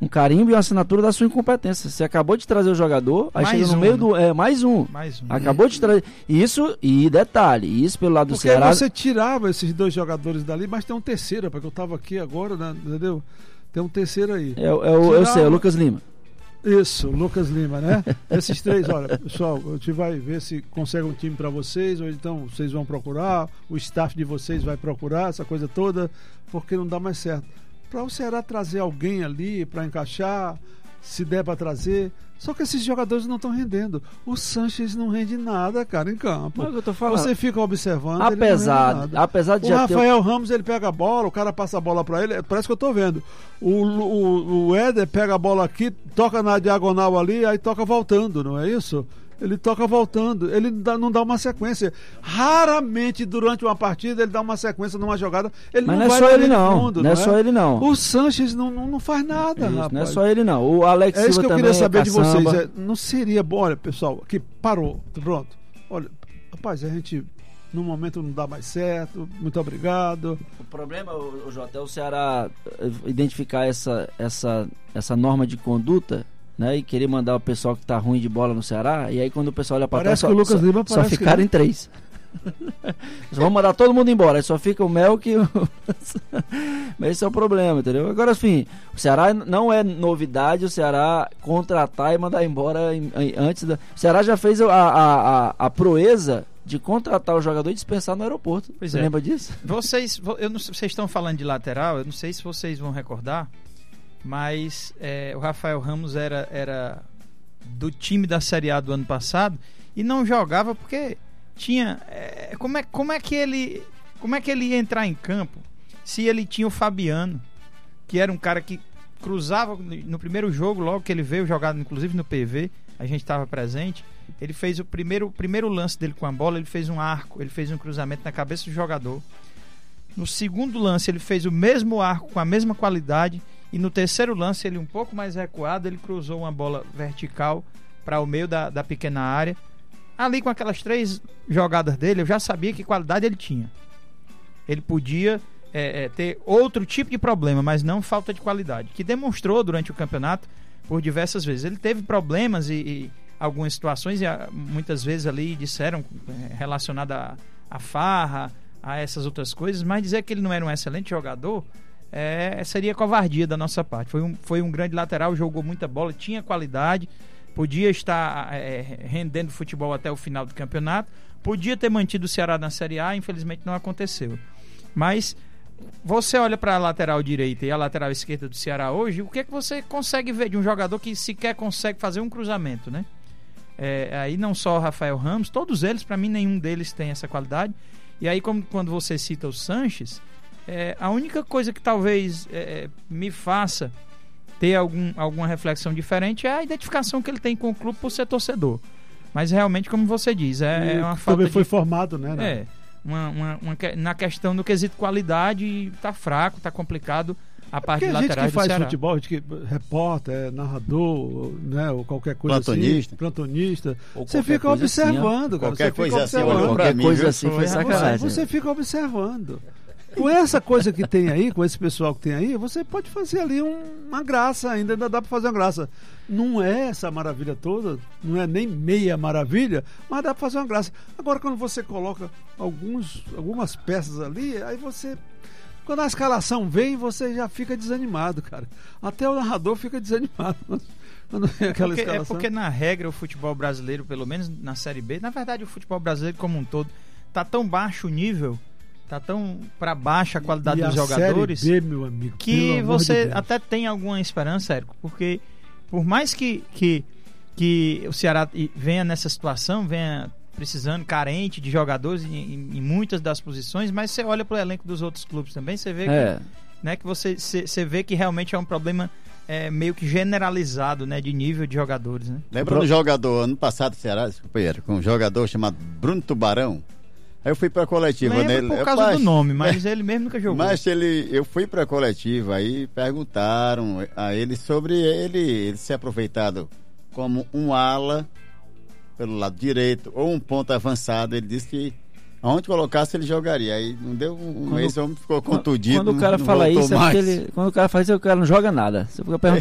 um carimbo e uma assinatura da sua incompetência. Você acabou de trazer o jogador, aí chega no meio do... mais um. Acabou de trazer... Isso, e detalhe, isso pelo lado do Ceará... Porque você tirava esses 2 jogadores dali, mas tem um terceiro, porque eu tava aqui agora, né, entendeu? Tem um terceiro aí. Eu sei, é o Lucas Lima. Isso, Lucas Lima, né? Esses 3, olha, pessoal, a gente vai ver se consegue um time para vocês, ou então vocês vão procurar, o staff de vocês vai procurar, essa coisa toda, porque não dá mais certo. Para o Ceará trazer alguém ali para encaixar, se der para trazer, só que esses jogadores não estão rendendo. O Sanches não rende nada, cara, em campo. Mas eu tô falando. Você fica observando, apesar de o Rafael Ramos, ele pega a bola, o cara passa a bola para ele, parece que eu tô vendo. O Éder pega a bola aqui, toca na diagonal ali, aí toca voltando, não é isso? Ele toca voltando, ele não dá uma sequência. Raramente durante uma partida ele dá uma sequência numa jogada. Ele mas não não é vai só ele não. Fundo, não é só ele não. O Sanches não faz nada, isso, rapaz. não é só ele não. O Alex Silva também. É isso que eu queria saber de vocês. Caçamba. Não seria bom, olha, pessoal, que parou, pronto. Olha, rapaz, a gente no momento não dá mais certo. Muito obrigado. O problema, o Jota, é o Ceará identificar essa norma de conduta, né, e querer mandar o pessoal que tá ruim de bola no Ceará, e aí quando o pessoal olha pra trás, só ficaram em 3. Vamos mandar todo mundo embora, aí só fica o Melk e o... Mas esse é o problema, entendeu? Agora, assim, o Ceará não é novidade, o Ceará contratar e mandar embora antes da... O Ceará já fez a proeza de contratar o jogador e dispensar no aeroporto. Você lembra disso? Vocês estão falando de lateral, eu não sei se vocês vão recordar, mas o Rafael Ramos era do time da Série A do ano passado e não jogava porque tinha... Como é que ele ia entrar em campo se ele tinha o Fabiano, que era um cara que cruzava no primeiro jogo, logo que ele veio jogar, inclusive no PV, a gente estava presente, ele fez o primeiro lance dele com a bola, ele fez um arco, ele fez um cruzamento na cabeça do jogador. No segundo lance ele fez o mesmo arco com a mesma qualidade. E no terceiro lance, ele um pouco mais recuado, ele cruzou uma bola vertical para o meio da pequena área. Ali com aquelas 3 jogadas dele, eu já sabia que qualidade ele tinha. Ele podia ter outro tipo de problema, mas não falta de qualidade, que demonstrou durante o campeonato por diversas vezes. Ele teve problemas e algumas situações, e muitas vezes ali disseram relacionada à farra, a essas outras coisas, mas dizer que ele não era um excelente jogador... seria covardia da nossa parte. Foi um grande lateral, jogou muita bola, tinha qualidade, podia estar rendendo futebol até o final do campeonato, podia ter mantido o Ceará na Série A, infelizmente não aconteceu. Mas você olha para a lateral direita e a lateral esquerda do Ceará hoje, o que é que você consegue ver de um jogador que sequer consegue fazer um cruzamento, né? Aí não só o Rafael Ramos, todos eles, para mim nenhum deles tem essa qualidade. E aí quando você cita o Sanches, a única coisa que talvez me faça ter alguma reflexão diferente é a identificação que ele tem com o clube por ser torcedor. Mas realmente, como você diz, uma falta também foi formado, né? Na questão do quesito qualidade, tá fraco, tá complicado a parte de laterais do Ceará. A gente que faz futebol, a gente que repórter, narrador, né, ou qualquer coisa plantonista, você fica observando, cara. Qualquer coisa assim, qualquer coisa assim foi sacanagem. Você fica observando. Com essa coisa que tem aí, com esse pessoal que tem aí, você pode fazer ali uma graça, ainda dá para fazer uma graça. Não é essa maravilha toda, não é nem meia maravilha, mas dá para fazer uma graça. Agora, quando você coloca algumas peças ali, aí você... Quando a escalação vem, você já fica desanimado, cara. Até o narrador fica desanimado quando vem aquela escalação. Porque na regra o futebol brasileiro, pelo menos na Série B, na verdade o futebol brasileiro como um todo, tá tão baixo o nível, tá tão para baixo a qualidade dos jogadores, Série B, meu amigo, que você até tem alguma esperança, Érico, porque por mais que o Ceará venha nessa situação, venha precisando, carente de jogadores em muitas das posições, mas você olha para o elenco dos outros clubes também, você vê que você vê que realmente é um problema meio que generalizado, né, de nível de jogadores, né? Lembra do jogador ano passado, Ceará, companheiro, com um jogador chamado Bruno Tubarão? Aí eu fui pra coletiva, né? Por causa do nome, mas ele mesmo nunca jogou. Mas eu fui pra coletiva, aí perguntaram a ele sobre ele ser aproveitado como um ala pelo lado direito ou um ponto avançado. Ele disse que aonde colocasse ele jogaria. Aí não deu mês, o homem ficou contundido. Quando o cara fala isso, quando o cara fala isso, o cara não joga nada. Você fica perguntando